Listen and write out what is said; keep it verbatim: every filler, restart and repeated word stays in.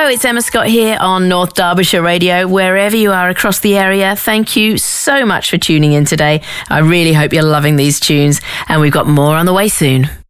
Hello, it's Emma Scott here on North Derbyshire Radio. Wherever you are across the area, thank you so much for tuning in today. I really hope you're loving these tunes, and we've got more on the way soon.